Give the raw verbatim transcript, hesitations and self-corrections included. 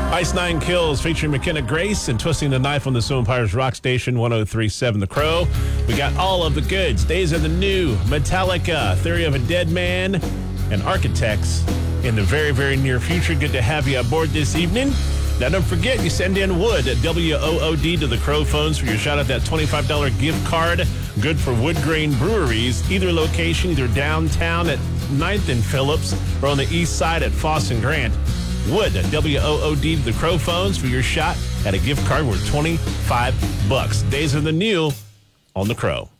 Ice Nine Kills featuring McKenna Grace and Twisting the Knife on the Soul Empires Rock Station one oh three point seven The Crow. We got all of the goods. Days of the New, Metallica, Theory of a Dead Man, and Architects in the very, very near future. Good to have you aboard this evening. Now, don't forget, you send in wood at W O O D to the Crow phones for your shot at that twenty-five dollars gift card. Good for Wood Grain Breweries, either location, either downtown at ninth and Phillips or on the east side at Foss and Grant. Wood at W O O D to the Crow phones for your shot at a gift card worth twenty-five bucks. Days of the New on the Crow.